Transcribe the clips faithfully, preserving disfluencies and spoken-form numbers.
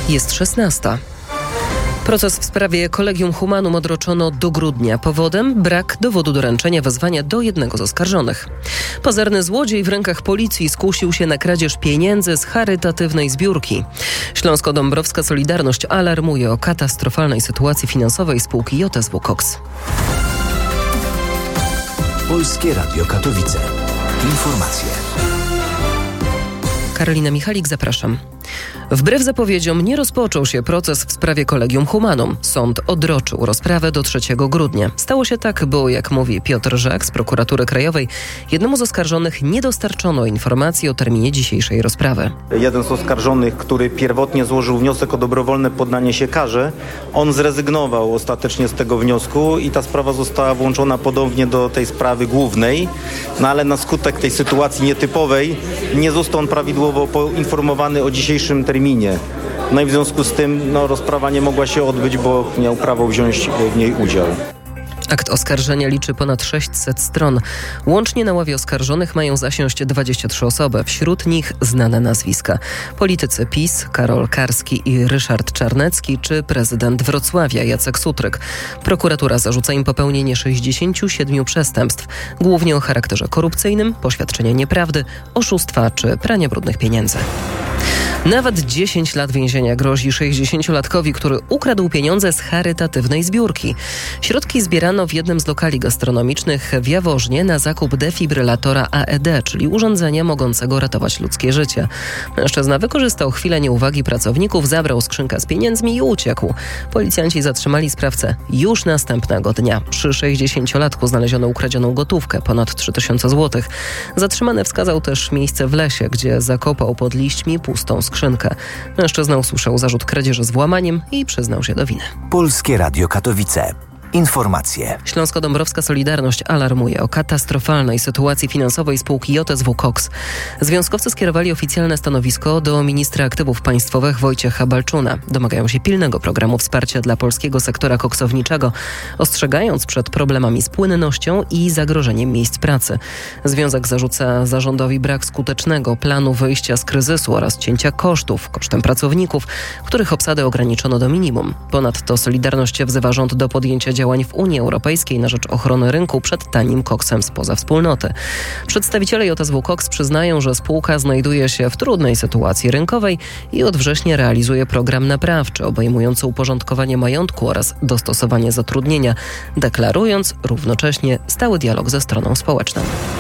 Jest szesnasta. Proces w sprawie Collegium Humanum odroczono do grudnia. Powodem brak dowodu doręczenia wezwania do jednego z oskarżonych. Pazerny złodziej w rękach policji skusił się na kradzież pieniędzy z charytatywnej zbiórki. Śląsko-Dąbrowska Solidarność alarmuje o katastrofalnej sytuacji finansowej spółki J S W Koks. Polskie Radio Katowice. Informacje. Karolina Michalik, zapraszam. Wbrew zapowiedziom nie rozpoczął się proces w sprawie Collegium Humanum. Sąd odroczył rozprawę do trzeciego grudnia. Stało się tak, bo jak mówi Piotr Żak z Prokuratury Krajowej, jednemu z oskarżonych nie dostarczono informacji o terminie dzisiejszej rozprawy. Jeden z oskarżonych, który pierwotnie złożył wniosek o dobrowolne poddanie się karze, on zrezygnował ostatecznie z tego wniosku i ta sprawa została włączona ponownie do tej sprawy głównej, no ale na skutek tej sytuacji nietypowej nie został on prawidłowo poinformowany o dzisiejszym terminie. No i w związku z tym no, rozprawa nie mogła się odbyć, bo miał prawo wziąć w niej udział. Akt oskarżenia liczy ponad sześćset stron. Łącznie na ławie oskarżonych mają zasiąść dwadzieścia trzy osoby. Wśród nich znane nazwiska. Politycy PiS, Karol Karski i Ryszard Czarnecki, czy prezydent Wrocławia Jacek Sutryk. Prokuratura zarzuca im popełnienie sześćdziesięciu siedmiu przestępstw, głównie o charakterze korupcyjnym, poświadczenia nieprawdy, oszustwa czy prania brudnych pieniędzy. Nawet dziesięć lat więzienia grozi sześćdziesięciolatkowi, który ukradł pieniądze z charytatywnej zbiórki. Środki zbierano w jednym z lokali gastronomicznych w Jaworznie na zakup defibrylatora A E D, czyli urządzenia mogącego ratować ludzkie życie. Mężczyzna wykorzystał chwilę nieuwagi pracowników, zabrał skrzynkę z pieniędzmi i uciekł. Policjanci zatrzymali sprawcę już następnego dnia. Przy sześćdziesięciolatku znaleziono ukradzioną gotówkę, ponad trzy tysiące złotych. Zatrzymany wskazał też miejsce w lesie, gdzie zakopał pod liśćmi pustą skrzynkę. Mężczyzna usłyszał zarzut kradzieży z włamaniem i przyznał się do winy. Polskie Radio Katowice. Informacje. Śląsko-Dąbrowska Solidarność alarmuje o katastrofalnej sytuacji finansowej spółki J S W Koks. Związkowcy skierowali oficjalne stanowisko do ministra aktywów państwowych Wojciecha Balczuna. Domagają się pilnego programu wsparcia dla polskiego sektora koksowniczego, ostrzegając przed problemami z płynnością i zagrożeniem miejsc pracy. Związek zarzuca zarządowi brak skutecznego planu wyjścia z kryzysu oraz cięcia kosztów kosztem pracowników, których obsadę ograniczono do minimum. Ponadto Solidarność wzywa rząd do podjęcia działań w Unii Europejskiej na rzecz ochrony rynku przed tanim koksem spoza wspólnoty. Przedstawiciele J S W Koks przyznają, że spółka znajduje się w trudnej sytuacji rynkowej i od września realizuje program naprawczy obejmujący uporządkowanie majątku oraz dostosowanie zatrudnienia, deklarując równocześnie stały dialog ze stroną społeczną.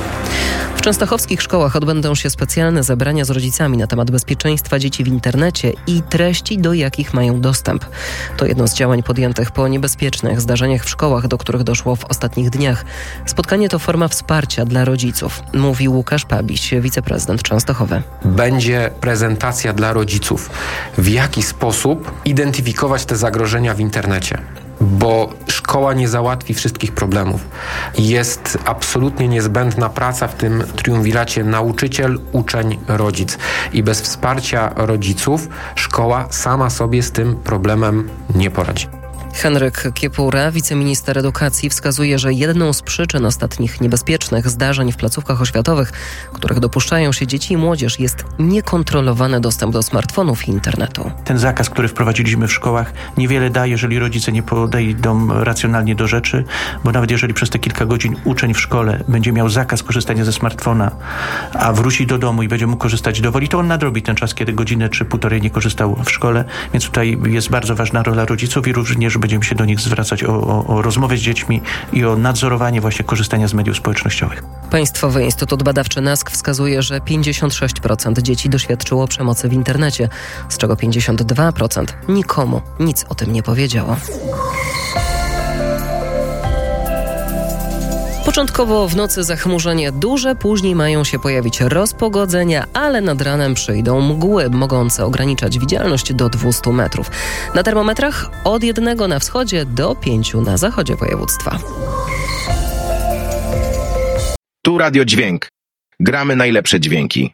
W częstochowskich szkołach odbędą się specjalne zebrania z rodzicami na temat bezpieczeństwa dzieci w internecie i treści, do jakich mają dostęp. To jedno z działań podjętych po niebezpiecznych zdarzeniach w szkołach, do których doszło w ostatnich dniach. Spotkanie to forma wsparcia dla rodziców, mówi Łukasz Pabiś, wiceprezydent Częstochowy. Będzie prezentacja dla rodziców, w jaki sposób identyfikować te zagrożenia w internecie. Bo szkoła nie załatwi wszystkich problemów. Jest absolutnie niezbędna praca w tym triumviracie nauczyciel, uczeń, rodzic. I bez wsparcia rodziców szkoła sama sobie z tym problemem nie poradzi. Henryk Kiepura, wiceminister edukacji, wskazuje, że jedną z przyczyn ostatnich niebezpiecznych zdarzeń w placówkach oświatowych, których dopuszczają się dzieci i młodzież, jest niekontrolowany dostęp do smartfonów i internetu. Ten zakaz, który wprowadziliśmy w szkołach, niewiele da, jeżeli rodzice nie podejdą racjonalnie do rzeczy, bo nawet jeżeli przez te kilka godzin uczeń w szkole będzie miał zakaz korzystania ze smartfona, a wróci do domu i będzie mógł korzystać dowoli, to on nadrobi ten czas, kiedy godzinę czy półtorej nie korzystał w szkole, więc tutaj jest bardzo ważna rola rodziców i również będziemy się do nich zwracać o, o, o rozmowę z dziećmi i o nadzorowanie właśnie korzystania z mediów społecznościowych. Państwowy Instytut Badawczy NASK wskazuje, że pięćdziesiąt sześć procent dzieci doświadczyło przemocy w internecie, z czego pięćdziesiąt dwa procent nikomu nic o tym nie powiedziało. Początkowo w nocy zachmurzenie duże, później mają się pojawić rozpogodzenia, ale nad ranem przyjdą mgły mogące ograniczać widzialność do dwieście metrów. Na termometrach od jednego na wschodzie do pięciu na zachodzie województwa. Tu Radio Dźwięk. Gramy najlepsze dźwięki.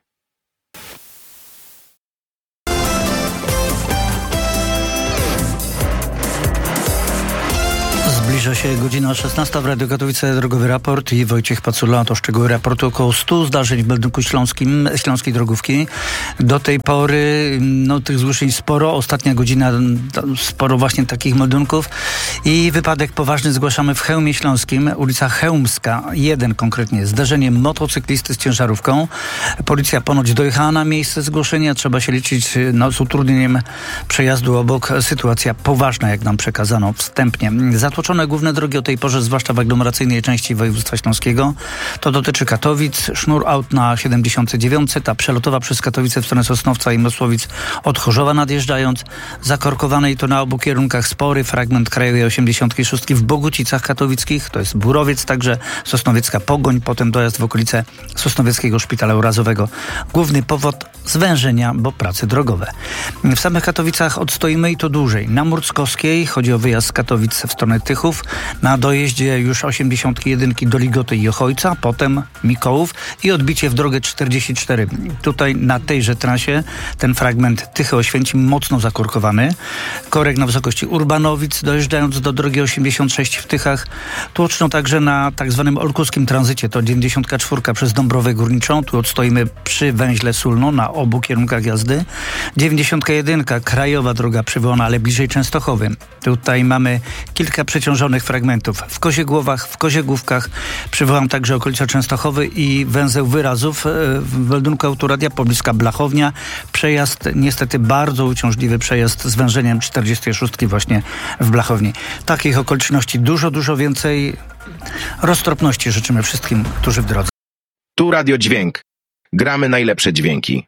Zbliża się godzina szesnasta w Radiu Katowice, drogowy raport i Wojciech Pacula. To szczegóły raportu. Około stu zdarzeń w meldunku śląskim, śląskiej drogówki. Do tej pory no, tych zgłoszeń sporo. Ostatnia godzina sporo właśnie takich meldunków. I wypadek poważny zgłaszamy w Chełmie Śląskim, ulica Chełmska, jeden konkretnie. Zdarzenie motocyklisty z ciężarówką. Policja ponoć dojechała na miejsce zgłoszenia. Trzeba się liczyć no, z utrudnieniem przejazdu obok. Sytuacja poważna, jak nam przekazano wstępnie. Zatłoczone główne drogi o tej porze, zwłaszcza w aglomeracyjnej części województwa śląskiego. To dotyczy Katowic, sznur aut na siedemdziesiąt dziewięć, ta przelotowa przez Katowice w stronę Sosnowca i Mosłowic od Chorzowa nadjeżdżając. Zakorkowane i to na obu kierunkach spory fragment krajowej osiemdziesiąt sześć w Bogucicach katowickich, to jest Burowiec, także Sosnowiecka Pogoń, potem dojazd w okolice Sosnowieckiego Szpitala Urazowego. Główny powód zwężenia, bo prace drogowe. W samych Katowicach odstoimy i to dłużej. Na Murckowskiej chodzi o wyjazd z Katowic w stronę Tychów, na dojeździe już osiemdziesiąt jeden do Ligoty i Ochojca, potem Mikołów i odbicie w drogę czterdzieści cztery. Tutaj na tejże trasie ten fragment Tychy-Oświęcim mocno zakorkowany. Korek na wysokości Urbanowic, dojeżdżając do drogi osiemdziesiąt sześć w Tychach. Tłoczno także na tak zwanym olkuskim tranzycie, to dziewięćdziesiąt cztery przez Dąbrowę Górniczą. Tu odstoimy przy węźle Sulno na obu kierunkach jazdy. dziewięćdziesiąt jeden krajowa droga przywołana, ale bliżej Częstochowy. Tutaj mamy kilka przeciążonych fragmentów. W Koziegłowach, w Koziegłówkach. Przywołam także okolica Częstochowy i węzeł Wyrazów w meldunku Autoradia pobliska Blachownia. Przejazd, niestety bardzo uciążliwy przejazd z wężeniem czterdziestej szóstki właśnie w Blachowni. Takich okoliczności dużo, dużo więcej. Roztropności życzymy wszystkim, którzy w drodze. Tu Radio Dźwięk. Gramy najlepsze dźwięki.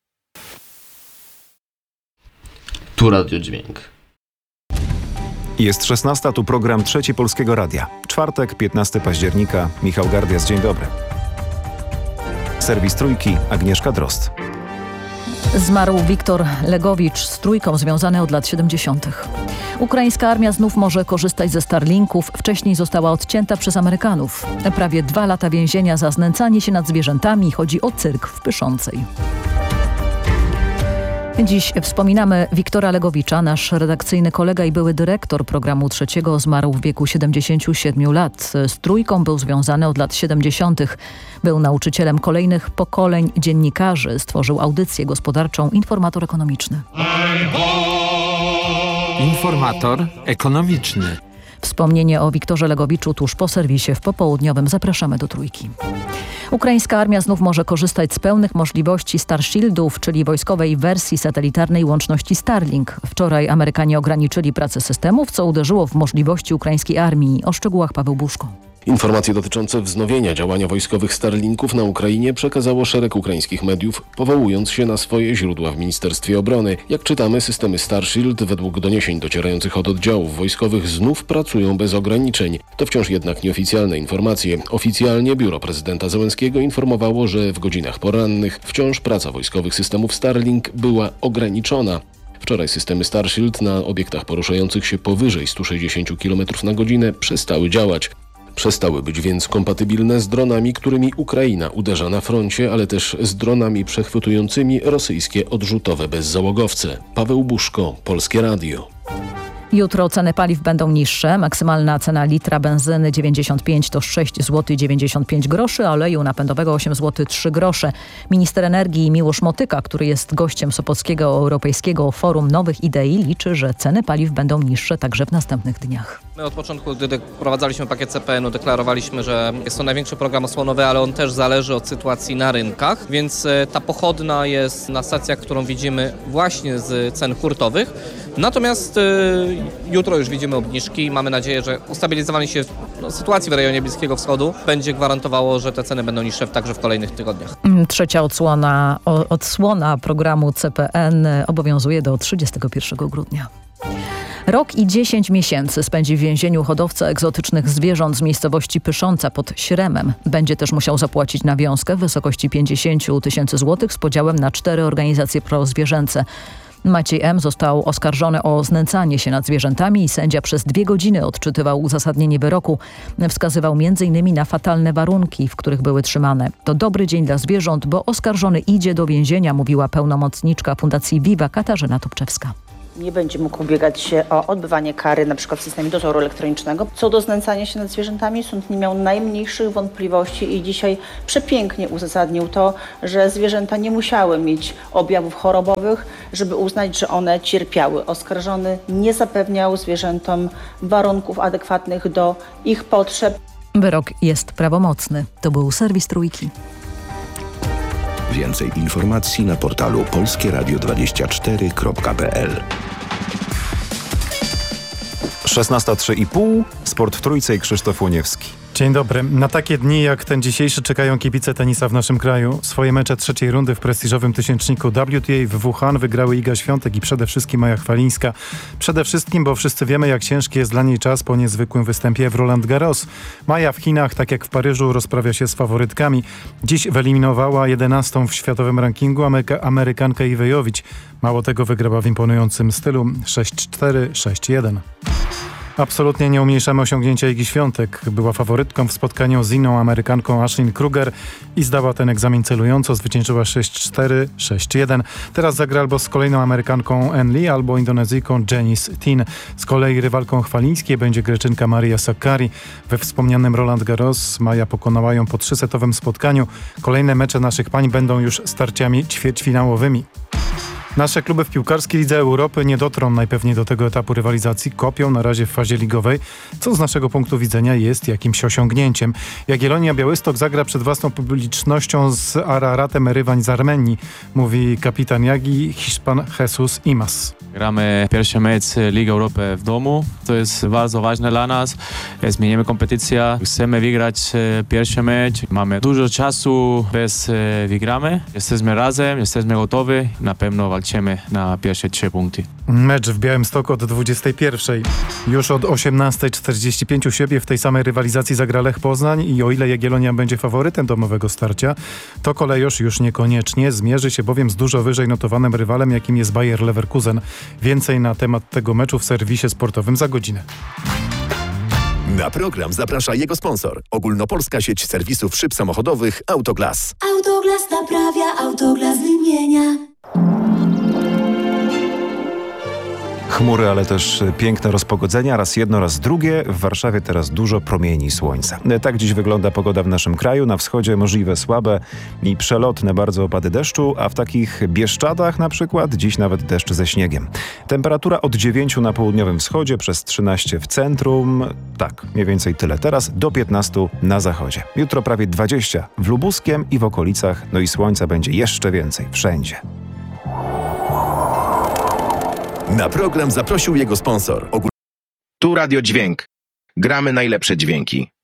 Tu Radio Dźwięk. Jest szesnasta, tu program Trzeci Polskiego Radia. Czwartek, piętnastego października. Michał Gardias, dzień dobry. Serwis Trójki, Agnieszka Drozd. Zmarł Wiktor Legowicz, z Trójką związany od lat siedemdziesiątych. Ukraińska armia znów może korzystać ze Starlinków. Wcześniej została odcięta przez Amerykanów. Prawie dwa lata więzienia za znęcanie się nad zwierzętami. Chodzi o cyrk w Pyszącej. Dziś wspominamy Wiktora Legowicza. Nasz redakcyjny kolega i były dyrektor programu Trzeciego zmarł w wieku siedemdziesięciu siedmiu lat. Z Trójką był związany od lat siedemdziesiątych. Był nauczycielem kolejnych pokoleń dziennikarzy. Stworzył audycję gospodarczą Informator Ekonomiczny. Informator Ekonomiczny. Wspomnienie o Wiktorze Legowiczu tuż po serwisie w popołudniowym. Zapraszamy do Trójki. Ukraińska armia znów może korzystać z pełnych możliwości Starshieldów, czyli wojskowej wersji satelitarnej łączności Starlink. Wczoraj Amerykanie ograniczyli pracę systemów, co uderzyło w możliwości ukraińskiej armii. O szczegółach Paweł Buszko. Informacje dotyczące wznowienia działania wojskowych Starlinków na Ukrainie przekazało szereg ukraińskich mediów, powołując się na swoje źródła w Ministerstwie Obrony. Jak czytamy, systemy Starshield według doniesień docierających od oddziałów wojskowych znów pracują bez ograniczeń. To wciąż jednak nieoficjalne informacje. Oficjalnie biuro prezydenta Zełenskiego informowało, że w godzinach porannych wciąż praca wojskowych systemów Starlink była ograniczona. Wczoraj systemy Starshield na obiektach poruszających się powyżej stu sześćdziesięciu kilometrów na godzinę przestały działać. Przestały być więc kompatybilne z dronami, którymi Ukraina uderza na froncie, ale też z dronami przechwytującymi rosyjskie odrzutowe bezzałogowce. Paweł Buszko, Polskie Radio. Jutro ceny paliw będą niższe. Maksymalna cena litra benzyny dziewięćdziesiąt pięć to sześć złotych dziewięćdziesiąt pięć groszy, a oleju napędowego osiem złotych trzy grosze. Minister energii Miłosz Motyka, który jest gościem Sopockiego Europejskiego Forum Nowych Idei, liczy, że ceny paliw będą niższe także w następnych dniach. My od początku, gdy wprowadzaliśmy pakiet C P N u, deklarowaliśmy, że jest to największy program osłonowy, ale on też zależy od sytuacji na rynkach, więc ta pochodna jest na stacjach, którą widzimy właśnie z cen hurtowych. Natomiast y, jutro już widzimy obniżki. Mamy nadzieję, że ustabilizowanie się no, sytuacji w rejonie Bliskiego Wschodu będzie gwarantowało, że te ceny będą niższe także w kolejnych tygodniach. Trzecia odsłona, o, odsłona programu C P N obowiązuje do trzydziestego pierwszego grudnia. Rok i dziesięć miesięcy spędzi w więzieniu hodowca egzotycznych zwierząt z miejscowości Pysząca pod Śremem. Będzie też musiał zapłacić nawiązkę w wysokości pięćdziesiąt tysięcy złotych z podziałem na cztery organizacje prozwierzęce. Maciej M. został oskarżony o znęcanie się nad zwierzętami i sędzia przez dwie godziny odczytywał uzasadnienie wyroku. Wskazywał między innymi na fatalne warunki, w których były trzymane. To dobry dzień dla zwierząt, bo oskarżony idzie do więzienia, mówiła pełnomocniczka Fundacji Viva Katarzyna Topczewska. nie będzie mógł ubiegać się o odbywanie kary na przykład w systemie dozoru elektronicznego. Co do znęcania się nad zwierzętami, sąd nie miał najmniejszych wątpliwości i dzisiaj przepięknie uzasadnił to, że zwierzęta nie musiały mieć objawów chorobowych, żeby uznać, że one cierpiały. Oskarżony nie zapewniał zwierzętom warunków adekwatnych do ich potrzeb. Wyrok jest prawomocny. To był serwis Trójki. Więcej informacji na portalu polskie radio dwadzieścia cztery kropka p l. szesnasta trzy i pół, Sport w Trójce i Krzysztof Łoniewski. Dzień dobry. Na takie dni jak ten dzisiejszy czekają kibice tenisa w naszym kraju. Swoje mecze trzeciej rundy w prestiżowym tysięczniku W T A w Wuhan wygrały Iga Świątek i przede wszystkim Maja Chwalińska. Przede wszystkim, bo wszyscy wiemy, jak ciężki jest dla niej czas po niezwykłym występie w Roland Garros. Maja w Chinach, tak jak w Paryżu, rozprawia się z faworytkami. Dziś wyeliminowała jedenastą w światowym rankingu Ameryka- Amerykankę Iwę Jowić. Mało tego, wygrała w imponującym stylu sześć cztery, sześć jeden. Absolutnie nie umniejszamy osiągnięcia Igi Świątek. Była faworytką w spotkaniu z inną Amerykanką Ashlyn Kruger i zdała ten egzamin celująco. Zwyciężyła sześć cztery, sześć jeden. Teraz zagra albo z kolejną Amerykanką En Lee, albo Indonezyjką Janice Tin. Z kolei rywalką Chwalińskiej będzie Greczynka Maria Sakkari. We wspomnianym Roland Garros Maja pokonała ją po trzysetowym spotkaniu. Kolejne mecze naszych pań będą już starciami ćwierćfinałowymi. Nasze kluby w piłkarskiej Lidze Europy nie dotrą najpewniej do tego etapu rywalizacji. Kopią na razie w fazie ligowej, co z naszego punktu widzenia jest jakimś osiągnięciem. Jagiellonia Białystok zagra przed własną publicznością z Araratem Erywań z Armenii, mówi kapitan Jagi, Hiszpan Jesus Imas. Gramy pierwszy mecz Ligi Europy w domu. To jest bardzo ważne dla nas. Zmienimy kompetycję. Chcemy wygrać pierwszy mecz. Mamy dużo czasu, bez wygramy. Jesteśmy razem, jesteśmy gotowi. Na pewno walczymy na pierwsze trzy punkty. Mecz w Białymstoku od dwudziestej pierwszej. Już od osiemnastej czterdzieści pięć u siebie w tej samej rywalizacji zagra Lech Poznań i o ile Jagiellonia będzie faworytem domowego starcia, to Kolejosz już niekoniecznie. Zmierzy się bowiem z dużo wyżej notowanym rywalem, jakim jest Bayer Leverkusen. Więcej na temat tego meczu w serwisie sportowym za godzinę. Na program zaprasza jego sponsor. Ogólnopolska sieć serwisów szyb samochodowych Autoglas. Autoglas naprawia, Autoglas wymienia. Chmury, ale też piękne rozpogodzenia, raz jedno, raz drugie. W Warszawie teraz dużo promieni słońca. Tak dziś wygląda pogoda w naszym kraju. Na wschodzie możliwe słabe i przelotne bardzo opady deszczu, a w takich Bieszczadach na przykład dziś nawet deszcz ze śniegiem. Temperatura od dziewięciu na południowym wschodzie, przez trzynaście w centrum. Tak, mniej więcej tyle teraz, do piętnastu na zachodzie. Jutro prawie dwadzieścia w Lubuskiem i w okolicach, no i słońca będzie jeszcze więcej wszędzie. Na program zaprosił jego sponsor. Tu Radio Dźwięk. Gramy najlepsze dźwięki.